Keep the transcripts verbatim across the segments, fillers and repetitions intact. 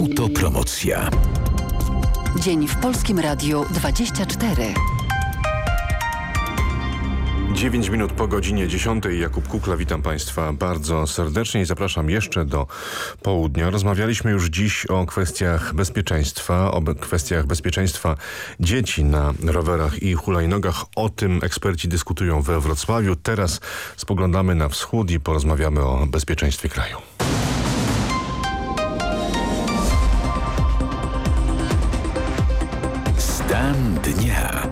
Autopromocja. Dzień w Polskim Radiu dwadzieścia cztery. dziewięć minut po godzinie dziesiątej. Jakub Kukla, witam Państwa bardzo serdecznie i zapraszam jeszcze do południa. Rozmawialiśmy już dziś o kwestiach bezpieczeństwa, o be- kwestiach bezpieczeństwa dzieci na rowerach i hulajnogach. O tym eksperci dyskutują we Wrocławiu. Teraz spoglądamy na wschód i porozmawiamy o bezpieczeństwie kraju. Stan dnia.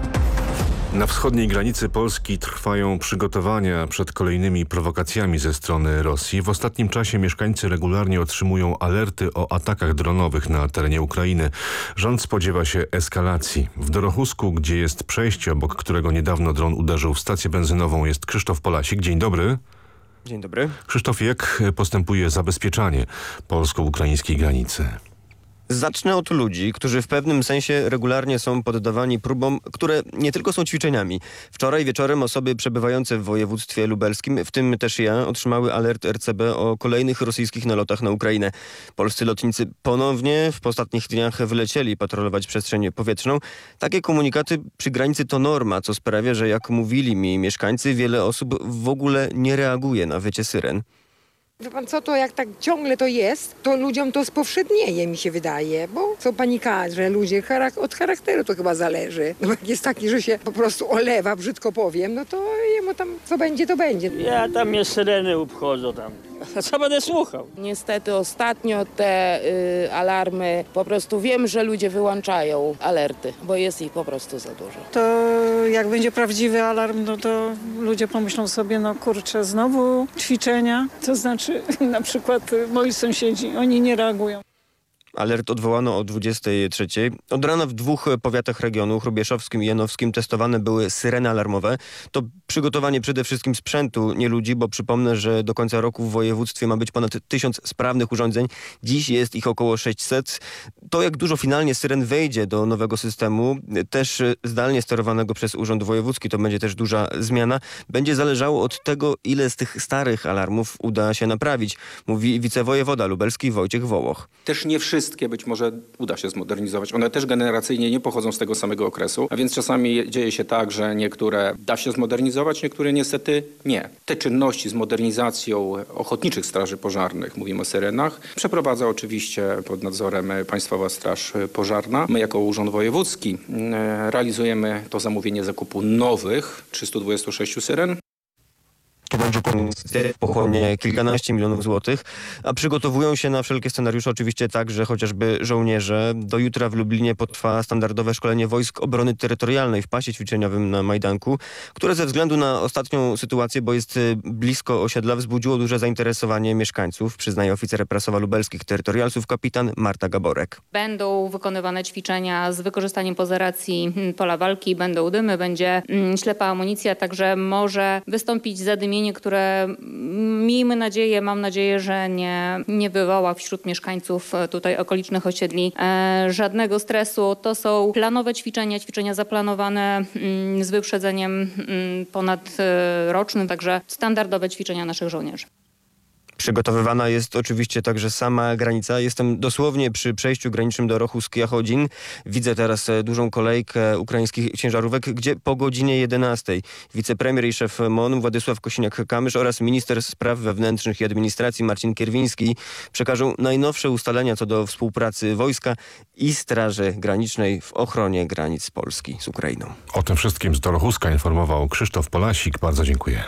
Na wschodniej granicy Polski trwają przygotowania przed kolejnymi prowokacjami ze strony Rosji. W ostatnim czasie mieszkańcy regularnie otrzymują alerty o atakach dronowych na terenie Ukrainy. Rząd spodziewa się eskalacji. W Dorochusku, gdzie jest przejście, obok którego niedawno dron uderzył w stację benzynową, jest Krzysztof Polasik. Dzień dobry. Dzień dobry. Krzysztof, jak postępuje zabezpieczanie polsko-ukraińskiej granicy? Zacznę od ludzi, którzy w pewnym sensie regularnie są poddawani próbom, które nie tylko są ćwiczeniami. Wczoraj wieczorem osoby przebywające w województwie lubelskim, w tym też ja, otrzymały alert R C B o kolejnych rosyjskich nalotach na Ukrainę. Polscy lotnicy ponownie w ostatnich dniach wylecieli patrolować przestrzeń powietrzną. Takie komunikaty przy granicy to norma, co sprawia, że jak mówili mi mieszkańcy, wiele osób w ogóle nie reaguje na wycie syren. Wie pan co, to jak tak ciągle to jest, to ludziom to spowszednieje, mi się wydaje, bo są panikarze, ludzie charak- od charakteru to chyba zależy. No jak jest taki, że się po prostu olewa, brzydko powiem, no to jemu tam co będzie, to będzie. Ja tam mnie syreny obchodzą tam. A co będę słuchał? Niestety ostatnio te y, alarmy, po prostu wiem, że ludzie wyłączają alerty, bo jest ich po prostu za dużo. To jak będzie prawdziwy alarm, no to ludzie pomyślą sobie, no kurczę, znowu ćwiczenia. To znaczy na przykład moi sąsiedzi, oni nie reagują. Alert odwołano o dwudziestej trzeciej. Od rana w dwóch powiatach regionu, hrubieszowskim i janowskim, testowane były syreny alarmowe. To przygotowanie przede wszystkim sprzętu, nie ludzi, bo przypomnę, że do końca roku w województwie ma być ponad tysiąc sprawnych urządzeń. Dziś jest ich około sześćset. To, jak dużo finalnie syren wejdzie do nowego systemu, też zdalnie sterowanego przez Urząd Wojewódzki, to będzie też duża zmiana, będzie zależało od tego, ile z tych starych alarmów uda się naprawić, mówi wicewojewoda lubelski Wojciech Wołoch. Też nie wszystkie być może uda się zmodernizować. One też generacyjnie nie pochodzą z tego samego okresu, a więc czasami dzieje się tak, że niektóre da się zmodernizować, niektóre niestety nie. Te czynności z modernizacją ochotniczych straży pożarnych, mówimy o syrenach, przeprowadza oczywiście pod nadzorem Państwowa Straż Pożarna. My jako Urząd Wojewódzki realizujemy to zamówienie zakupu nowych trzystu dwudziestu sześciu syren. To będzie pochłonie kilkanaście milionów złotych, a przygotowują się na wszelkie scenariusze oczywiście tak, że chociażby żołnierze. Do jutra w Lublinie potrwa standardowe szkolenie Wojsk Obrony Terytorialnej w pasie ćwiczeniowym na Majdanku, które ze względu na ostatnią sytuację, bo jest blisko osiedla, wzbudziło duże zainteresowanie mieszkańców, przyznaje oficer prasowa lubelskich terytorialsów kapitan Marta Gaborek. Będą wykonywane ćwiczenia z wykorzystaniem pozeracji pola walki, będą dymy, będzie ślepa amunicja, także może wystąpić zadymienie, które miejmy nadzieję, mam nadzieję, że nie, nie wywoła wśród mieszkańców tutaj okolicznych osiedli e, żadnego stresu. To są planowe ćwiczenia, ćwiczenia zaplanowane mm, z wyprzedzeniem mm, ponadrocznym, także standardowe ćwiczenia naszych żołnierzy. Przygotowywana jest oczywiście także sama granica. Jestem dosłownie przy przejściu granicznym do Rochus-Jachodzin. Widzę teraz dużą kolejkę ukraińskich ciężarówek, gdzie po godzinie jedenastej wicepremier i szef M O N Władysław Kosiniak-Kamysz oraz minister spraw wewnętrznych i administracji Marcin Kierwiński przekażą najnowsze ustalenia co do współpracy wojska i Straży Granicznej w ochronie granic Polski z Ukrainą. O tym wszystkim z Dorochuska informował Krzysztof Polasik. Bardzo dziękuję.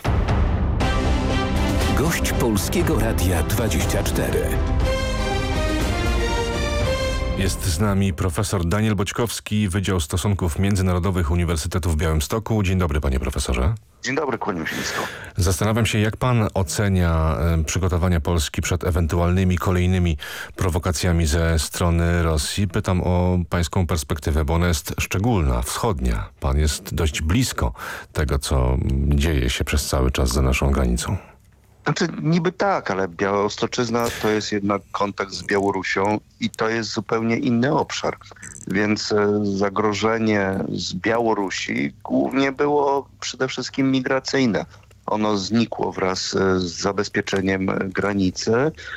Gość Polskiego Radia dwadzieścia cztery. Jest z nami profesor Daniel Boćkowski, Wydział Stosunków Międzynarodowych Uniwersytetu w Białymstoku. Dzień dobry, panie profesorze. Dzień dobry, kłaniam się nisko. Zastanawiam się, jak pan ocenia e, przygotowania Polski przed ewentualnymi kolejnymi prowokacjami ze strony Rosji. Pytam o pańską perspektywę, bo ona jest szczególna, wschodnia. Pan jest dość blisko tego, co dzieje się przez cały czas za naszą granicą. Znaczy niby tak, ale Białostoczyzna to jest jednak kontakt z Białorusią i to jest zupełnie inny obszar. Więc zagrożenie z Białorusi głównie było przede wszystkim migracyjne. Ono znikło wraz z zabezpieczeniem granicy.